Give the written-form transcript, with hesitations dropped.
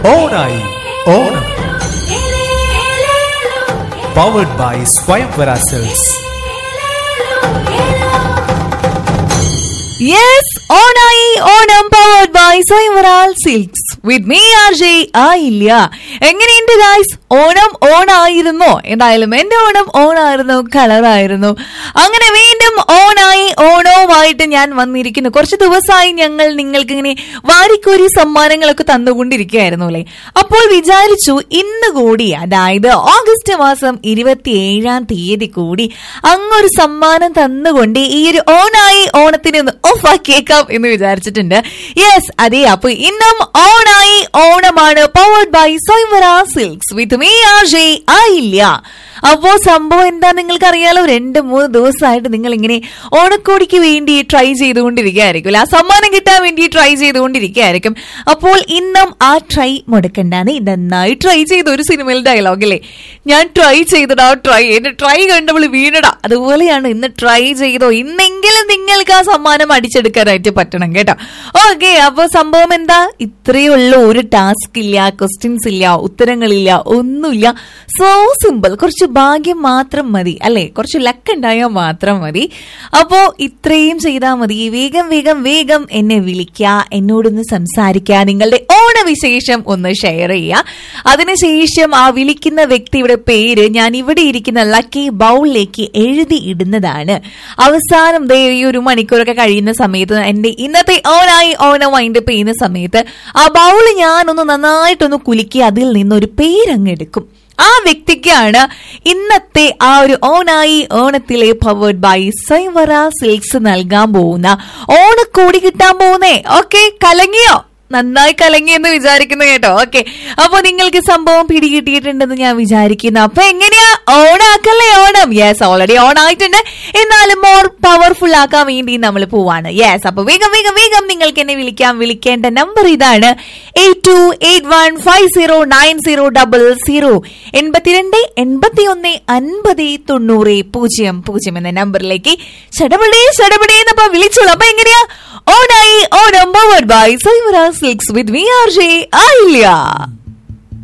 ഓണായി Onam. Powered by സ്വയംവര cells. Yes, ഓണായി ഓണം പവർഡ് ബൈ സ്വയംവര സിൽക്സ് വിത്ത് മീ RJ ആയില്ല. എങ്ങനെയുണ്ട് ഗൈസ്? ഓണം ഓണായിരുന്നോ? എന്തായാലും എന്റെ ഓണം ഓണായിരുന്നു, കളറായിരുന്നു. അങ്ങനെ വീണ്ടും ഓണായി ഓണവുമായിട്ട് ഞാൻ വന്നിരിക്കുന്നു. കുറച്ച് ദിവസമായി ഞങ്ങൾ നിങ്ങൾക്ക് ഇങ്ങനെ വാരിക്കോരി സമ്മാനങ്ങളൊക്കെ തന്നുകൊണ്ടിരിക്കുകയായിരുന്നു അല്ലേ. അപ്പോൾ വിചാരിച്ചു ഇന്ന് കൂടി, അതായത് ഓഗസ്റ്റ് മാസം 27-ാം തീയതി കൂടി അങ്ങൊരു സമ്മാനം തന്നുകൊണ്ട് ഈ ഒരു ഓണായി ഓണത്തിന് ഒന്ന് ഓഫാക്കിയേക്കാം എന്ന് വിചാരിച്ചിട്ടുണ്ട്. യെസ്, അതെ. അപ്പൊ ഇന്നും ഓണായി ഓണമാണ് പവർഡ് ബൈ സ്വയംവര സിൽക്സ് വിത്ത് മീ RJ ആയില്ല. അപ്പോ സംഭവം എന്താ നിങ്ങൾക്ക് അറിയാലോ, 2-3 ദിവസമായിട്ട് നിങ്ങൾ ഇങ്ങനെ ഓണക്കോടിക്ക് വേണ്ടി ട്രൈ ചെയ്തുകൊണ്ടിരിക്കുകയായിരിക്കും, ആ സമ്മാനം കിട്ടാൻ വേണ്ടി ട്രൈ ചെയ്തുകൊണ്ടിരിക്കുകയായിരിക്കും. അപ്പോൾ ഇന്നും ആ ട്രൈ മുടക്കണ്ടാന്ന് നന്നായി ട്രൈ ചെയ്ത ഒരു സിനിമയിൽ ഡയലോഗില്ലേ, ഞാൻ ട്രൈ ചെയ്തടാ ട്രൈ, എന്റെ ട്രൈ കണ്ടവൾ വീണടാ. അതുപോലെയാണ് ഇന്ന് ട്രൈ ചെയ്തോ, ഇന്നെങ്കിലും നിങ്ങൾക്ക് ആ സമ്മാനം അടിച്ചെടുക്കാനായിട്ട് പറ്റണം കേട്ടോ. ഓക്കെ, അപ്പൊ സംഭവം എന്താ, ഇത്രയേ ഉള്ളൂ. ഒരു ടാസ്ക് ഇല്ല, ക്വസ്റ്റ്യൻസ് ഇല്ല, ഉത്തരങ്ങളില്ല, ഒന്നുമില്ല. So simple. കുറച്ച് ഭാഗ്യം മാത്രം മതി അല്ലെ, കുറച്ച് ലക്ക് ഉണ്ടായാൽ മാത്രം മതി. അപ്പോ ഇത്രയും ചെയ്താൽ മതി. വേഗം വേഗം വേഗം എന്നെ വിളിക്കുക, എന്നോടൊന്ന് സംസാരിക്കുക, നിങ്ങളുടെ ഓണവിശേഷം ഒന്ന് ഷെയർ ചെയ്യുക. അതിനുശേഷം ആ വിളിക്കുന്ന വ്യക്തിയുടെ പേര് ഞാൻ ഇവിടെ ഇരിക്കുന്ന ലക്കി ബൗളിലേക്ക് എഴുതി ഇടുന്നതാണ്. അവസാനം ഈ 1 മണിക്കൂറൊക്കെ കഴിയുന്ന സമയത്ത്, എന്റെ ഇന്നത്തെ ഓണായി ഓണം വൈൻഡപ്പ് ചെയ്യുന്ന സമയത്ത് ആ ബൗള് ഞാനൊന്ന് നന്നായിട്ടൊന്ന് കുലുക്കി അതിൽ നിന്നൊരു പേരങ്ങ് എടുക്കും. ആ വ്യക്തിക്കാണ് ഇന്നത്തെ ആ ഒരു ഓണായി ഓണത്തിലെ പവർഡ് ബൈ സ്വയംവര സിൽക്സ് നൽകാൻ പോകുന്ന ഓണക്കോടി കിട്ടാൻ പോകുന്നേ. ഓക്കെ, കലങ്ങിയോ? നന്നായി കലങ്ങി എന്ന് വിചാരിക്കുന്നു കേട്ടോ. ഓക്കെ, അപ്പൊ നിങ്ങൾക്ക് സംഭവം പിടികിട്ടിയിട്ടുണ്ടെന്ന് ഞാൻ വിചാരിക്കുന്നു. അപ്പൊ എങ്ങനെയാ, ഓണാക്കല്ലേ ഓണം? യെസ്, ഓൾറെഡി ഓൺ ആയിട്ടുണ്ട്. എന്നാലും മോർ പവർഫുൾ ആക്കാൻ വേണ്ടി നമ്മൾ പോവാണ്. യെസ്, അപ്പൊ വേഗം വേഗം വേഗം നിങ്ങൾക്ക് എന്നെ വിളിക്കാം. വിളിക്കേണ്ട നമ്പർ ഇതാണ് 8281509000 82 81 50 90 00 എന്ന നമ്പറിലേക്ക് ചടപടേ എന്നപ്പോ വിളിച്ചോളൂ. അപ്പൊ എങ്ങനെയാ, ഓണായി ഓണം പവർഡ് ബൈ സ്വയംവര സിൽക്സ് വിത്ത് മീ RJ ആയില്ല.